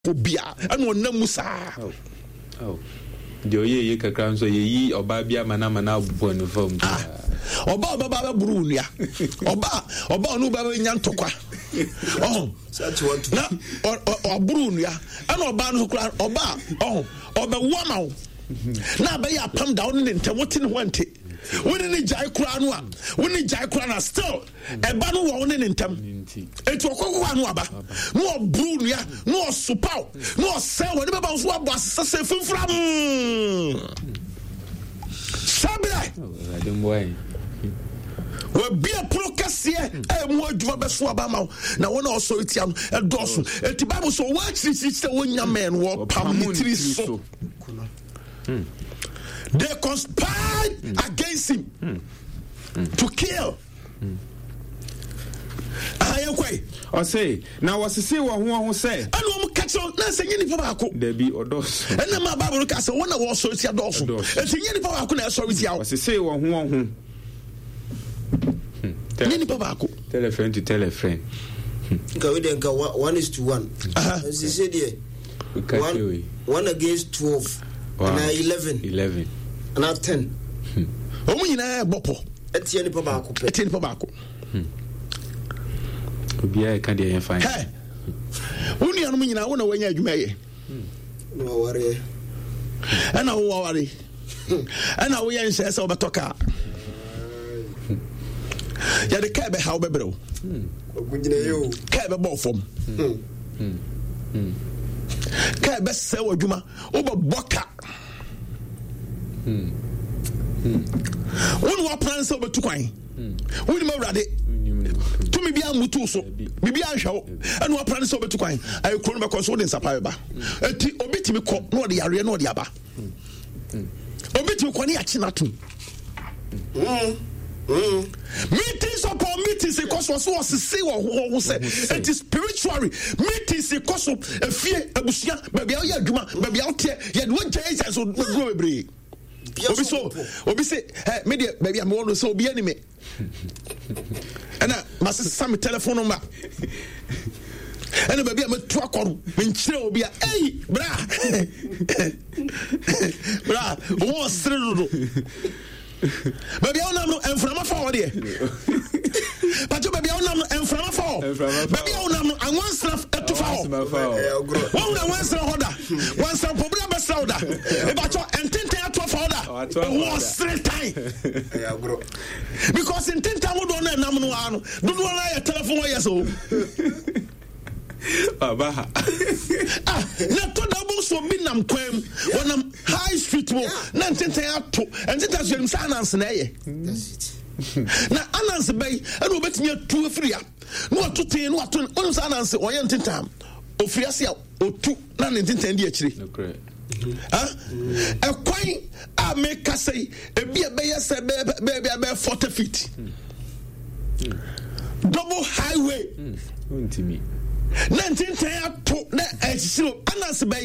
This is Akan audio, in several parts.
Obia and one Namusa. Oh, ye kakran so ye Obabia Manamana Bon from Oba Brunia Oba no Baba Yantokwa. Oh, such one or Brunia and Oba Wamau. Now by a pump down in Tamotin Wante. When any Jai Kranwa, when the Jai Krana still a banu woman in Tam. It was Kokuanwaba, no Brunia, no Supau, no Sell, whatever was say from Sabra. I don't worry. Will be a procassia and more Swabama. Now, one also it's young and Dawson. And the Bible so watch this is the one young man walk Pamutri so. They conspired against him to kill. I say now was to say what who say. I know catch on saying any Pabako. There be odos. And then my Bible castle one was so it's your Dawson. And saying any Pabako, sorry, was to say what who. Tell a friend to tell a friend. Go with them, 1:1. As he said here, 1 against 12. And 11. And 10. Omina Bopo. Etienne Pabako. Obia can dey fine. Hey. Uni anu nyina wona wanya adwuma ye. No worry. Ana wo worry. Ana wo yen se obetoka. Ya de ka be ha obebrew. Ogugina yo. Ka be bo fom. Ka be se wadwuma obeboka. Wonu wa plan se obetu kwan. Wonu ma wrade. To me bia mutu so. Bibia hwawo. Anu wa plan se obetu kwan. Ayi kro no be ko so de nsapa ba. Enti obetimi ko no de yare no de aba. Obetimi ko ne ya chinatum. Meetings upon meetings because was say what say it is spiritually meetings because of a fear abusia baby ya adwuma baby out here ya do change so go bebre obi say hey me dey baby am want so obi ani me and my sister me telephone number and baby am to akoro me nchire obi a hey bra wo sredo baby I don't know enframa for there but baby I don't know enframa for baby I don't know I want stuff to for one one stuff order one stuff problem be order e ba cho entente to for order one straight time because entente wo do na nam no anu do na ya telephone yes o Baba na to double so bi nam kwam wonam high street mo na ntenten ato ntenten so yim announce na ye na announce bay e no betimi atu afria no atoten no ato on so announce o ye ntenten ofria se otu na ntenten di akire e kwan a make say e bia be yes be 40 feet double highway untimi 1910 to na echiro announce bay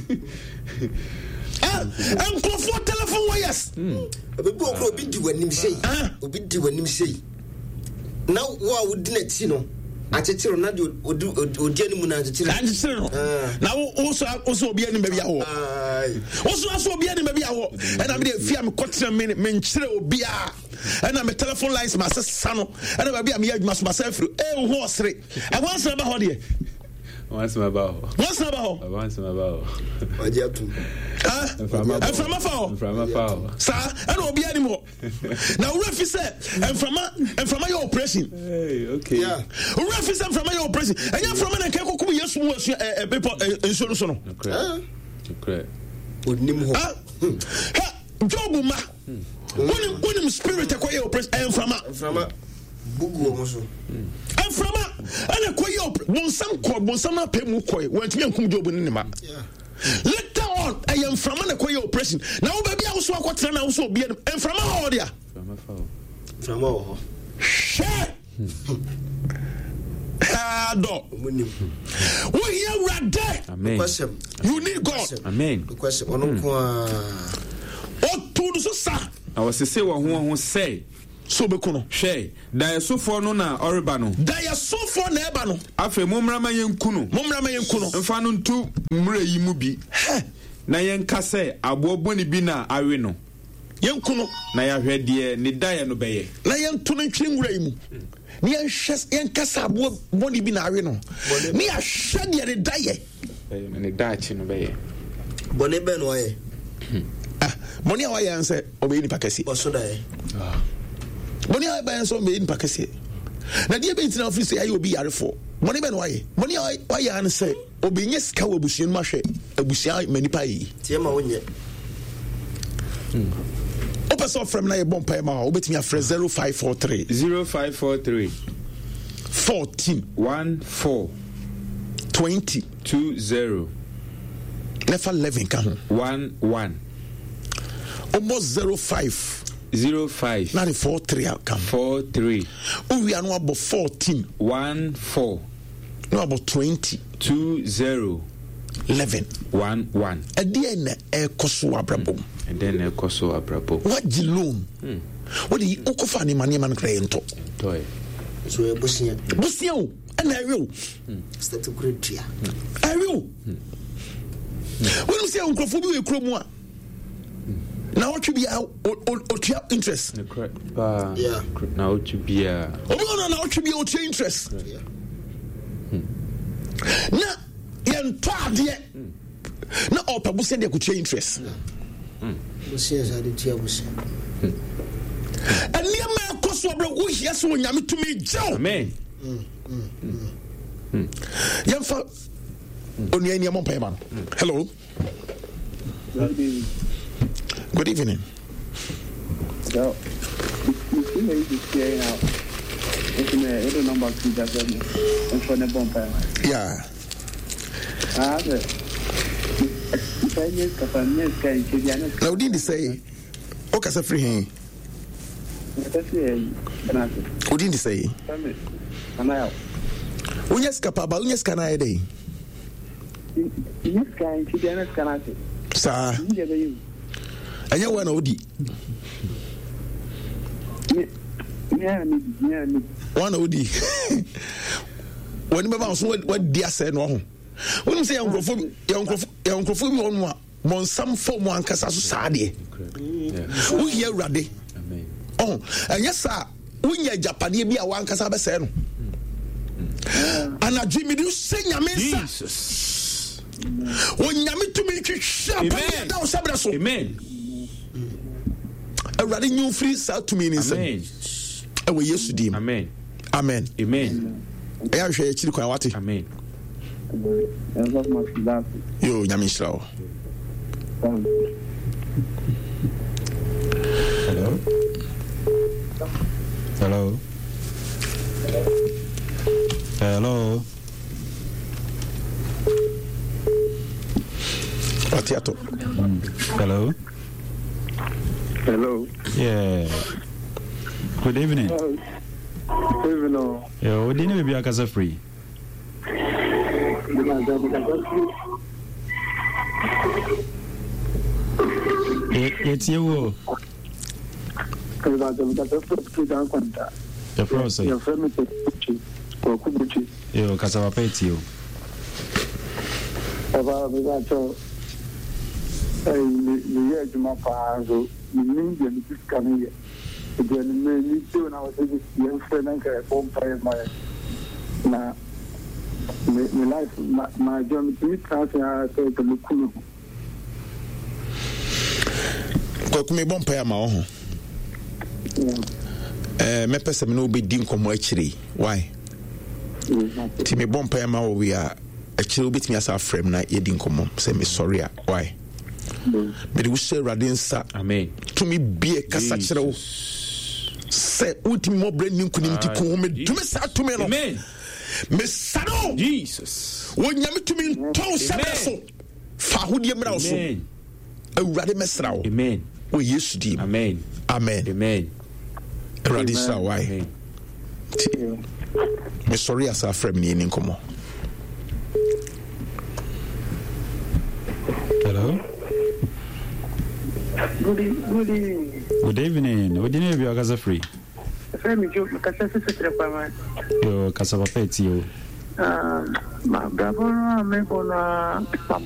and for telephone wires obi di wanim sei now wa wudi na ti no achechiro na odi animu na achechiro no na also obi anim baby aho also obi anim baby aho and am dey fear me kotra me nchire obi a and am telephone lines my sister no and baby am ya adwuma so myself ho osre I want say about here What's my about? Wajiatu. From afar. Sir, I don't be anymore. Now, Refi said, and from my operation. Hey, okay. Yeah. Refi said from my operation. And you're from an Kaku, yes, was a paper insurance. Okay. Would Nimho. Jobuma. When him spirit acquire operation, and from a Bugu also. And from a quayo, Bonsam pay Mukoi, went me and come job in Nima. Later on, I am from an acquire operation. Now, baby, I also what I also be and from a order. From all. Share. We are right there. Amen. You need God. Amen. Question. Oh, to the sir. I was to say what who say. so be kuno hwe da yesofo no na oreba no da yesofo na eba no afa momrama yenkuno mfa no ntu mra yi mu bi na yenka se aboboni bi na awe no yenkuno na ya hwede ne da ye no beye na yentu no ntwi nwura yi mu ni yenka se aboboni bi na awe no ni ya hwede ne da ye ne da chi no beye bone be no ye money a why answer obey ni pakesi osoda ye money a buy so obey ni pakesi na die be ntina office ayi obi yare for money be no why money a why answer obey nye sika wo busuan ma hwe abusuan manipa yi tie ma wonye opeso from na ye bomb pay ma obetimi afre 0543 0543 14 14 20 20 never 11 ka ho 11 almost 05 na 43 come 43 we are no about 14 14 no about 20 20 11 11 again ekoso abrabom and then ekoso abrabom what the loan what the okofa ni mani man kra ento toy so e busia o na real start to create ya real when you say onkofo bi we kro mu a na what be o interest yeah na what be a na what be o interest na yento ade na opabusen de ko interest busia za de tia busia aniama koso bro wo hia so nyame tumi jaw amen yamfa oni ani amon pay man hello good evening so you know you see now it's the number 2 that and for the bomb pay yeah now didn't say okay so free him who didn't say unyes kapaba unyes kana ede unyes kan chidiana kanate sa anya wana odi wana odi wani baba so wadi ase no ho wonu se yankrofo bi wonu a monsam fo mo ankasa so saade wo hia urade oh anya sa wonya japane bi a wankasa be se no ana jimi du se nyame sa Jesus wonyame tumi twehwa pa da wo sabra so amen urade nyu free sa tumi ni se ewe yesu dim amen amen amen ya hwe chiri kwa wate amen yo nyame shirawo hello hello Atiato. Hello. Hello. Yeah. Good evening. Good evening. Yeah, we didn't be a free. It's you. The frozen. Your friend Kubuchi. Yo, Casava Pets you. About the year to my father, the Indian is coming here. Again, me too, and I was a young friend and a home fire my life, my journey to meet us, I said to look cool. Kokumi bompa ma ho. Me pese me no be din komo akiri. Why? Ti me bompa ma we a akiri obetimi asa frame na ye din komo. Say me sorry a. Why? Me de wo share radinsa. Amen. To me be kasa kire wo. Say ultimi mo brand new kunim ti ko me do me sa to me no. Amen. Me sano. Jesus. Wo nyame to me ton sabra so. Fa hodie mra wo so. Amen. Awurade mesra wo. Amen. O Yesu di. Amen. Amen. Amen. Awurade sa why? Me sorry asa frame ni nkomo. Hello. Good evening. Good evening. We didn't be a free. Femi jo kasa se pama. Yo kasa papa etie o. Ma bravo no me bona